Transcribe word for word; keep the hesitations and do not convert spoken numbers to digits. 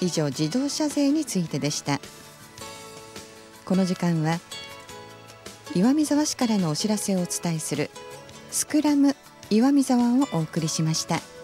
以上、自動車税についてでした。この時間は岩見沢市からのお知らせをお伝えするスクラム岩見沢をお送りしました。